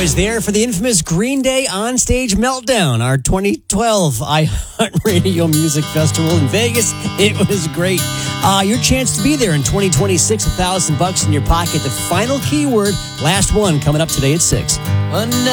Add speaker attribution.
Speaker 1: was there for the infamous Green Day Onstage Meltdown, our 2012 iHeartRadio Music Festival in Vegas. It was great. Your chance to be there in 2026, $1,000 in your pocket. The final keyword, last one, coming up today at 6.
Speaker 2: Another